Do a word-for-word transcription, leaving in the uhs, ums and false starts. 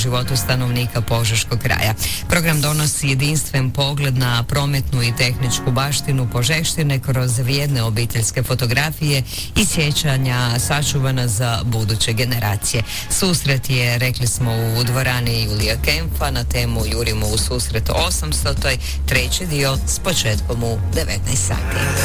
životu stanovnika Požeškog kraja. Program donosi jedinstven pogled na prometnu i tehničku baštinu Požeštine kroz vrijedne obiteljske fotografije i sjećanja sačuvana za buduće generacije. Susret je, rekli smo, u dvorani Julija Kempfa na temu Jurimo u susret osamstotoj, treći dio s početkom u devetnaest sati.